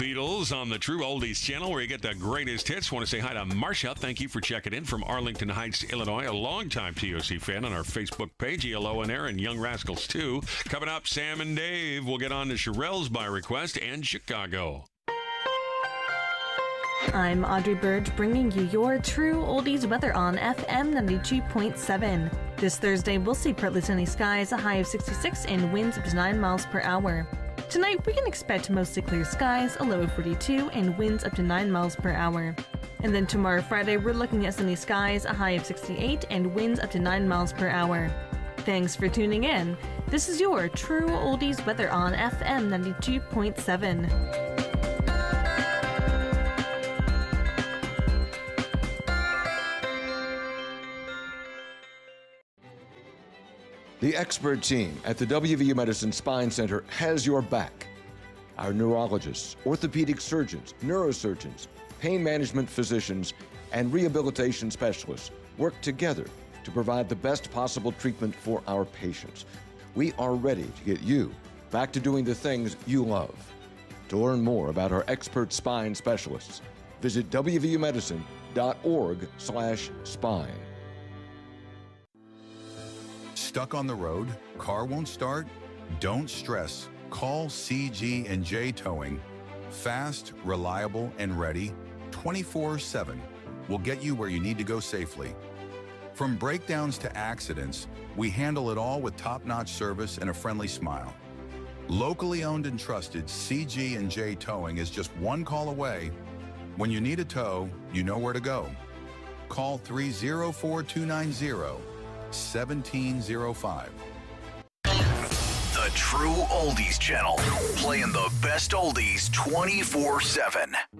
Beatles on the True Oldies channel where you get the greatest hits. Want to say hi to Marcia. Thank you for checking in from Arlington Heights, Illinois. A longtime TOC fan on our Facebook page. ELO and Aaron, Young Rascals too. Coming up, Sam and Dave. We'll get on to Shirelles by request and Chicago. I'm Audrey Burge bringing you your True Oldies weather on FM 92.7. This Thursday, we'll see partly sunny skies, a high of 66 and winds up to 9 miles per hour. Tonight, we can expect mostly clear skies, a low of 42 and winds up to 9 miles per hour. And then tomorrow, Friday, we're looking at sunny skies, a high of 68 and winds up to 9 miles per hour. Thanks for tuning in. This is your True Oldies weather on FM 92.7. The expert team at the WVU Medicine Spine Center has your back. Our neurologists, orthopedic surgeons, neurosurgeons, pain management physicians, and rehabilitation specialists work together to provide the best possible treatment for our patients. We are ready to get you back to doing the things you love. To learn more about our expert spine specialists, visit wvumedicine.org/spine. Stuck on the road? Car won't start? Don't stress. Call CG&J Towing. Fast, reliable, and ready 24/7. We'll get you where you need to go safely. From breakdowns to accidents, we handle it all with top-notch service and a friendly smile. Locally owned and trusted, CG&J Towing is just one call away. When you need a tow, you know where to go. Call 304-290-1705. The True Oldies channel, playing the best oldies 24/7.